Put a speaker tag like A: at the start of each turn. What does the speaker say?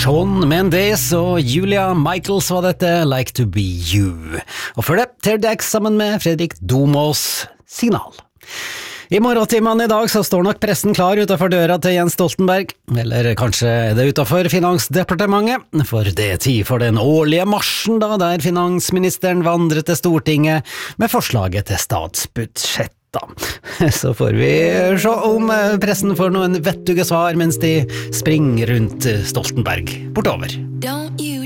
A: Shawn Mendes og Julia Michaels var dette, Like to be you. Og før det, Teardax sammen med Fredrik Domås, Signal. I morgentimene i dag så står nok pressen klar utenfor døra til Jens Stoltenberg, eller kanskje er det utenfor Finansdepartementet, for det er tid for den årlige marsjen da, der finansministeren vandrer til Stortinget med forslaget til statsbudsjett. Så får vi se om pressen får noen vettuge svar mens de springer rundt Stoltenberg bortover.
B: Don't you